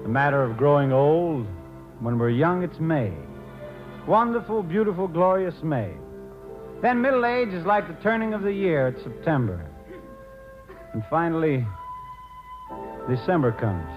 The matter of growing old. When we're young, it's May. Wonderful, beautiful, glorious May. Then middle age is like the turning of the year. It's September. And finally, December comes.